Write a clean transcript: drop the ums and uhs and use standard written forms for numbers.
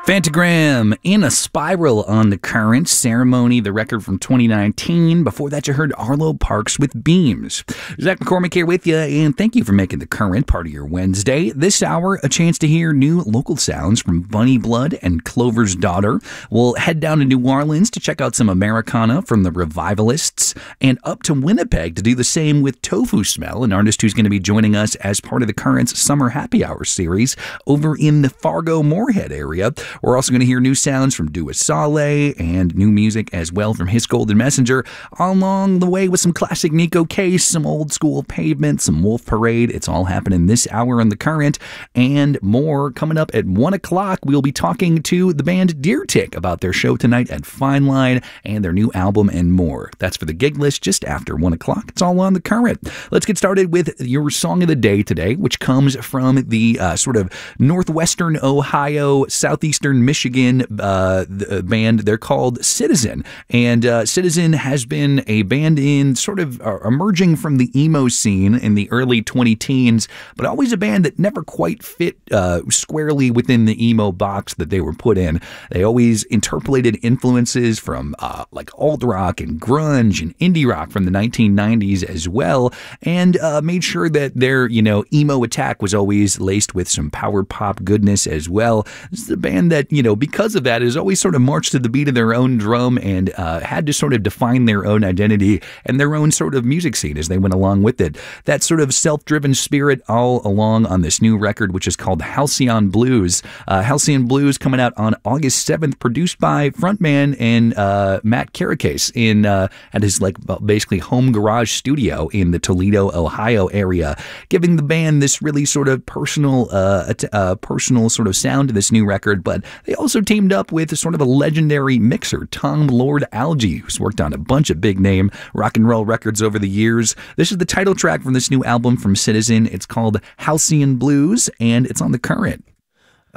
Phantogram, In a Spiral on the Current, Ceremony, the record from 2019. Before that, you heard Arlo Parks with Beams. Zach McCormick here with you, and thank you for making the Current part of your Wednesday. This hour, a chance to hear new local sounds from Bunny Blood and Clover's Daughter. We'll head down to New Orleans to check out some Americana from the Revivalists, and up to Winnipeg to do the same with Tofu Smell, an artist who's going to be joining us as part of the Current's Summer Happy Hour series over in the Fargo-Moorhead area. We're also going to hear new sounds from Dua Saleh and new music as well from His Golden Messenger, along the way with some classic Nico Case, some old school Pavement, some Wolf Parade. It's all happening this hour on the Current, and more coming up at 1 o'clock. We'll be talking to the band Deer Tick about their show tonight at Fine Line and their new album and more. That's for the gig list just after 1 o'clock. It's all on the Current. Let's get started with your song of the day today, which comes from the sort of northwestern Ohio, southeastern Michigan the band. They're called Citizen, and Citizen has been a band in sort of emerging from the emo scene in the early 20-teens, but always a band that never quite fit squarely within the emo box that they were put in. They always interpolated influences from like alt rock and grunge and indie rock from the 1990s as well, and made sure that their emo attack was always laced with some power pop goodness as well. This is a band that because of that, has always sort of marched to the beat of their own drum and had to sort of define their own identity and their own sort of music scene as they went along with it. That sort of self-driven spirit all along on this new record, which is called Halcyon Blues. Halcyon Blues coming out on August 7th, produced by frontman and Matt Caracase at his basically home garage studio in the Toledo, Ohio area, giving the band this really sort of personal sort of sound to this new record. But they also teamed up with sort of a legendary mixer, Tom Lord Alge, who's worked on a bunch of big name rock and roll records over the years. This is the title track from this new album from Citizen. It's called Halcyon Blues, and it's on the Current.